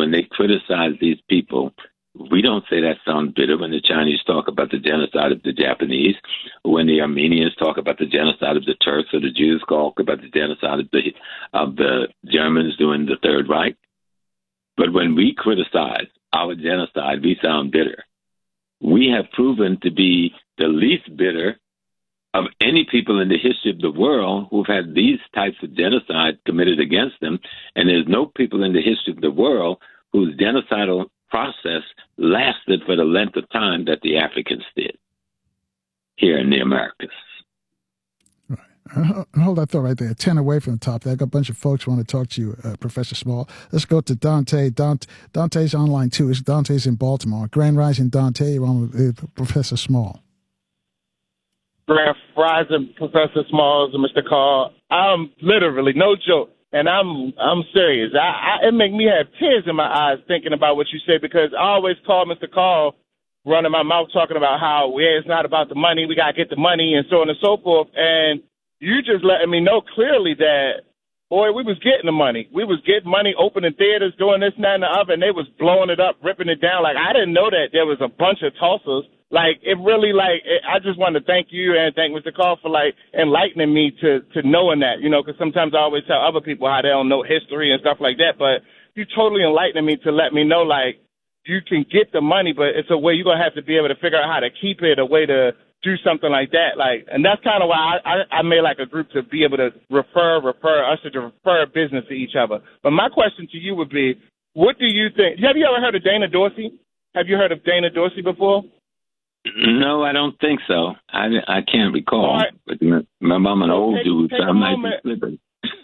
when they criticize these people, we don't say that sounds bitter when the Chinese talk about the genocide of the Japanese, or when the Armenians talk about the genocide of the Turks, or the Jews talk about the genocide of the Germans during the Third Reich. But when we criticize our genocide, we sound bitter. We have proven to be the least bitter of any people in the history of the world who've had these types of genocide committed against them, and there's no people in the history of the world whose genocidal process lasted for the length of time that the Africans did here in the Americas. Hold that thought right there. 10 away from the top. I got a bunch of folks who want to talk to you, Professor Small. Let's go to Dante. Dante's online too. Dante's in Baltimore. Grand Rising, Dante. You're on with Professor Small. Grand Rising, Professor Small, Mr. Carl. I'm literally, no joke, and I'm serious. It make me have tears in my eyes thinking about what you say, because I always call Mr. Carl running my mouth talking about how it's not about the money. We got to get the money and so on and so forth. And you just letting me know clearly that, boy, we was getting the money. We was getting money, opening theaters, doing this and that and the other, and they was blowing it up, ripping it down. Like, I didn't know that there was a bunch of Tulsas. Like, it really, I just want to thank you and thank Mr. Carl for, enlightening me to knowing that, because sometimes I always tell other people how they don't know history and stuff like that. But you totally enlightening me to let me know, you can get the money, but it's a way you're going to have to be able to figure out how to keep it, a way to do something like that. And that's kind of why I made a group to be able to refer us to refer business to each other. But my question to you would be, what do you think? Have you ever heard of Dana Dorsey? Have you heard of Dana Dorsey before? No, I don't think so. I can't recall. Right. But remember, I'm an old dude, so I might be slipping.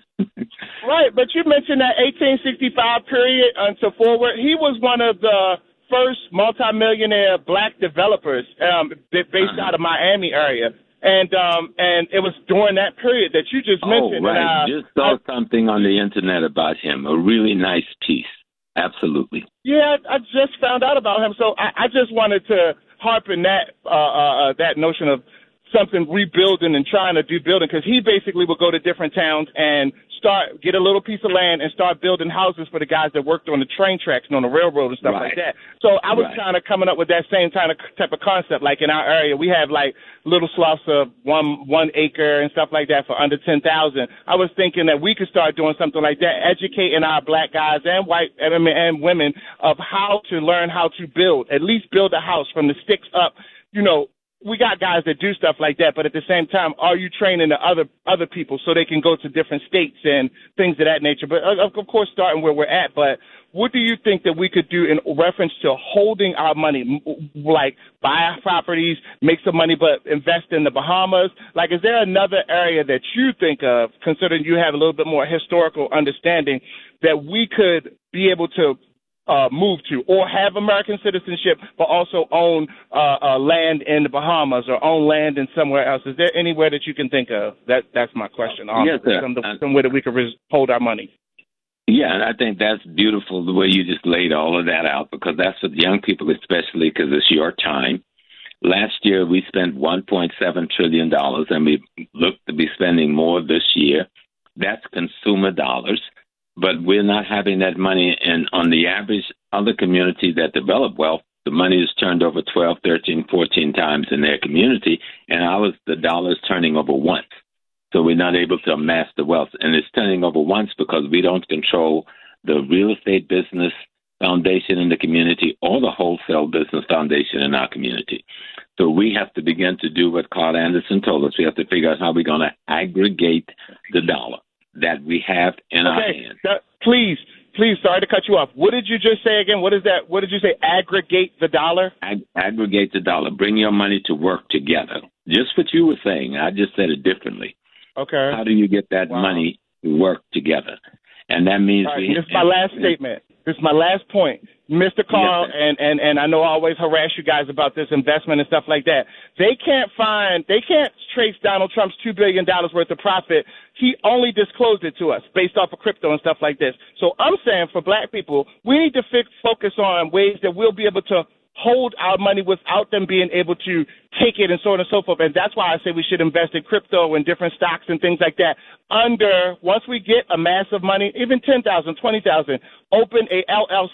Right, but you mentioned that 1865 period until forward. He was one of the first multimillionaire black developers based out of Miami area. And it was during that period that you just mentioned. Oh, right. Just saw something on the internet about him, a really nice piece. Absolutely. Yeah, I just found out about him. So I just wanted to harping that notion of something rebuilding and trying to do building, because he basically would go to different towns and get a little piece of land and start building houses for the guys that worked on the train tracks and on the railroad and stuff like that. So I was kind of coming up with that same type of concept. Like in our area, we have little sloughs of one acre and stuff like that for under 10,000. I was thinking that we could start doing something like that, educating our black guys and white and women of how to learn how to build, at least build a house from the sticks up. We got guys that do stuff like that, but at the same time, are you training the other people so they can go to different states and things of that nature? But of course, starting where we're at. But what do you think that we could do in reference to holding our money, like buy properties, make some money, but invest in the Bahamas? Is there another area that you think of, considering you have a little bit more historical understanding, that we could be able to move to, or have American citizenship, but also own land in the Bahamas or own land in somewhere else? Is there anywhere that you can think of? That's my question. Yes, sir. Somewhere that we could hold our money. Yeah, and I think that's beautiful the way you just laid all of that out, because that's what young people, especially because it's your time. Last year, we spent $1.7 trillion, and we look to be spending more this year. That's consumer dollars. But we're not having that money. And on the average, other communities that develop wealth, the money is turned over 12, 13, 14 times in their community, and ours, the dollar is turning over once. So we're not able to amass the wealth. And it's turning over once because we don't control the real estate business foundation in the community or the wholesale business foundation in our community. So we have to begin to do what Carl Anderson told us. We have to figure out how we're going to aggregate the dollar that we have in our hands. Please, sorry to cut you off. What did you just say again? What is that? What did you say? Aggregate the dollar? Aggregate the dollar. Bring your money to work together. Just what you were saying. I just said it differently. Okay. How do you get that money to work together? And that means this is my last statement. This is my last point. Mr. Carl, yes, and I know I always harass you guys about this investment and stuff like that. They can't trace Donald Trump's $2 billion worth of profit. He only disclosed it to us based off of crypto and stuff like this. So I'm saying for black people, we need to focus on ways that we'll be able to hold our money without them being able to take it and so on and so forth. And that's why I say we should invest in crypto and different stocks and things like that. Once we get a massive money, even 10,000, 20,000, open a LLC